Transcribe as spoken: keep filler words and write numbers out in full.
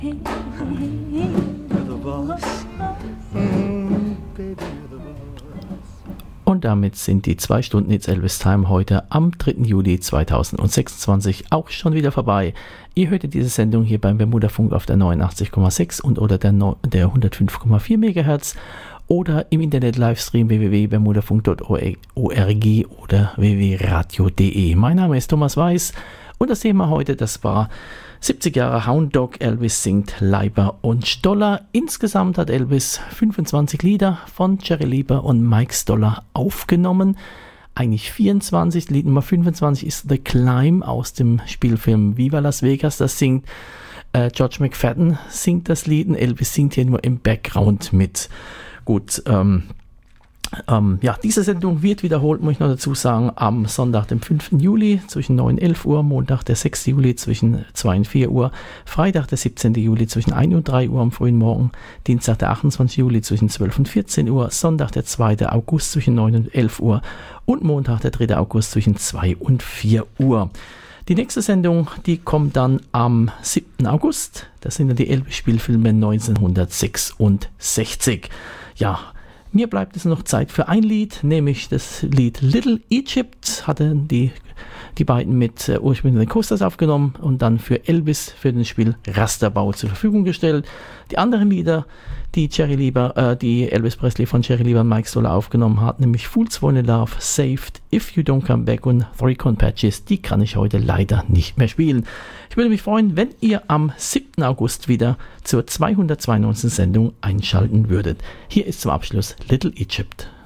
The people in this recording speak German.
You're the boss. Mm, baby, you're the boss. Und damit sind die zwei Stunden It's Elvis Time heute am dritten Juli zweitausendsechsundzwanzig auch schon wieder vorbei. Ihr hörtet diese Sendung hier beim Bermuda-Funk auf der neunundachtzig Komma sechs und oder der, der hundertfünf Komma vier Megahertz oder im Internet Livestream w w w punkt bermudafunk punkt org oder w w w punkt radio punkt de. Mein Name ist Thomas Weiß und das Thema heute, das war siebzig Jahre Hound Dog, Elvis singt Leiber und Stoller. Insgesamt hat Elvis fünfundzwanzig Lieder von Jerry Leiber und Mike Stoller aufgenommen. Eigentlich vierundzwanzig. Lied Nummer fünfundzwanzig ist The Climb aus dem Spielfilm Viva Las Vegas. Das singt äh, George McFadden, singt das Lied und Elvis singt hier nur im Background mit. Gut, ähm, ähm, ja, diese Sendung wird wiederholt, muss ich noch dazu sagen, am Sonntag, dem fünften Juli zwischen neun und elf Uhr, Montag, der sechste Juli zwischen zwei und vier Uhr, Freitag, der siebzehnten Juli zwischen ein und drei Uhr am frühen Morgen, Dienstag, der achtundzwanzigsten Juli zwischen zwölf und vierzehn Uhr, Sonntag, der zweiten August zwischen neun und elf Uhr und Montag, der dritte August zwischen zwei und vier Uhr. Die nächste Sendung, die kommt dann am siebten August. Das sind dann die Elvis-Spielfilme neunzehnhundertsechsundsechzig. Ja, mir bleibt es noch Zeit für ein Lied, nämlich das Lied Little Egypt. Hatten die, die beiden mit äh, ursprünglich den Coasters aufgenommen und dann für Elvis für den Spiel Rasterbau zur Verfügung gestellt. Die anderen Lieder, die Jerry Leiber, äh, die Elvis Presley von Jerry Leiber und Mike Stoller aufgenommen hat, nämlich Fools Fall in Love, Saved, If You Don't Come Back und Three Corn Patches, die kann ich heute leider nicht mehr spielen. Ich würde mich freuen, wenn ihr am siebten August wieder zur zweihundertzweiundneunzigsten Sendung einschalten würdet. Hier ist zum Abschluss Little Egypt.